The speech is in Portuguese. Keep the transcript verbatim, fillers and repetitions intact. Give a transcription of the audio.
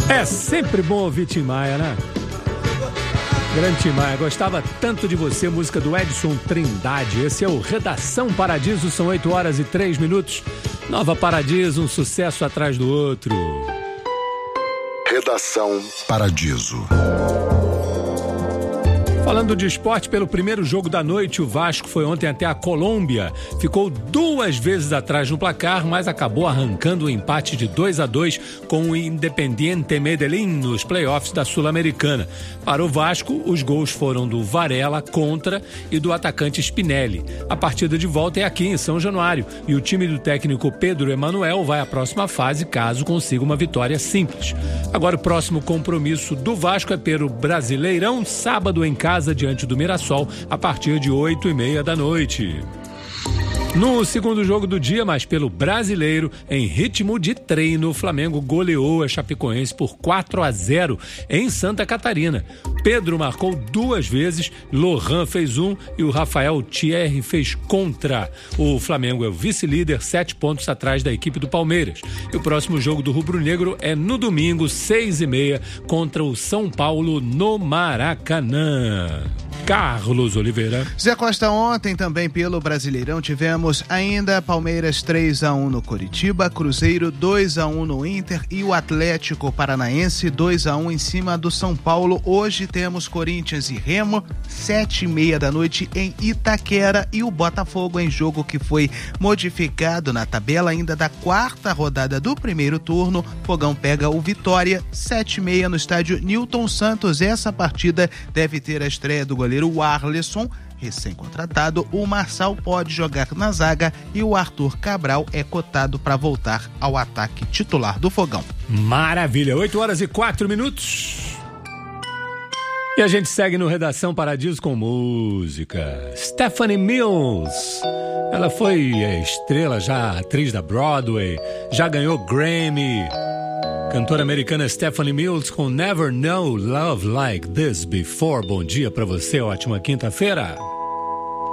É sempre bom ouvir Tim Maia, né? Grande Tim Maia, gostava tanto de você, música do Edson Trindade. Esse é o Redação Paradiso, são oito horas e três minutos. Nova Paradiso, um sucesso atrás do outro. Redação Paradiso. Falando de esporte, pelo primeiro jogo da noite, o Vasco foi ontem até a Colômbia. Ficou duas vezes atrás no placar, mas acabou arrancando o empate de dois a dois com o Independiente Medellín nos playoffs da Sul-Americana. Para o Vasco, os gols foram do Varela, contra, e do atacante Spinelli. A partida de volta é aqui em São Januário e o time do técnico Pedro Emanuel vai à próxima fase caso consiga uma vitória simples. Agora o próximo compromisso do Vasco é pelo Brasileirão, sábado em casa, diante do Mirassol, a partir de oito e meia da noite. No segundo jogo do dia, mas pelo Brasileiro, em ritmo de treino, o Flamengo goleou a Chapecoense por quatro a zero em Santa Catarina. Pedro marcou duas vezes, Lohan fez um e o Rafael Thierry fez contra. O Flamengo é o vice-líder, sete pontos atrás da equipe do Palmeiras. E o próximo jogo do Rubro Negro é no domingo, seis e meia, contra o São Paulo no Maracanã. Carlos Oliveira. Zé Costa, ontem também pelo Brasileirão tivemos ainda Palmeiras três a um no Coritiba, Cruzeiro dois a um no Inter e o Atlético Paranaense dois a um em cima do São Paulo. Hoje temos Corinthians e Remo, sete e meia da noite em Itaquera, e o Botafogo em jogo que foi modificado na tabela ainda da quarta rodada do primeiro turno. Fogão pega o Vitória, sete e meia no estádio Newton Santos. Essa partida deve ter a estreia do goleiro o Arleson, recém-contratado. O Marçal pode jogar na zaga e o Arthur Cabral é cotado para voltar ao ataque titular do Fogão. Maravilha, oito horas e quatro minutos. E a gente segue no Redação Paradiso com música. Stephanie Mills. Ela foi estrela já, atriz da Broadway, já ganhou Grammy. Cantora americana Stephanie Mills com Never Know Love Like This Before. Bom dia pra você, ótima quinta-feira.